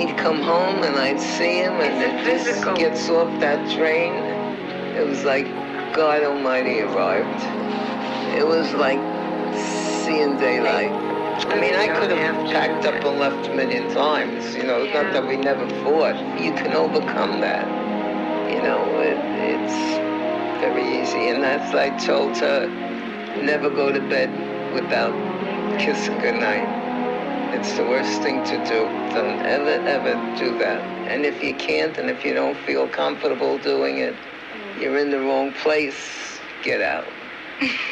he'd come home and I'd see him, and It's he physical. gets off that train. It was like God Almighty arrived. It was like seeing daylight. I mean, I could have packed up and left a million times. You know, it's not that we never fought. You can overcome that. You know, it's very easy. And that's, I told her, never go to bed without kissing goodnight. It's the worst thing to do. Don't ever do that. And if you can't, and if you don't feel comfortable doing it, you're in the wrong place. Get out.